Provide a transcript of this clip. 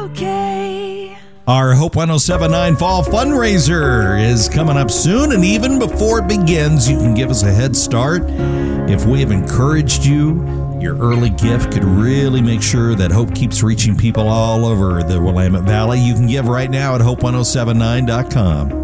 okay. Our Hope 1079 Fall Fundraiser is coming up soon, and even before it begins, you can give us a head start. If we have encouraged you, your early gift could really make sure that hope keeps reaching people all over the Willamette Valley. You can give right now at hope1079.com.